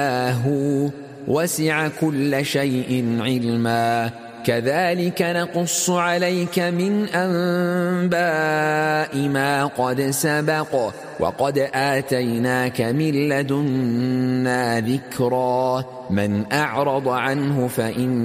هو وسع كل شيء علما كذلك نقص عليك من أنباء ما قد سبق وقد آتيناك من لدنا ذكرا من أعرض عنه فإن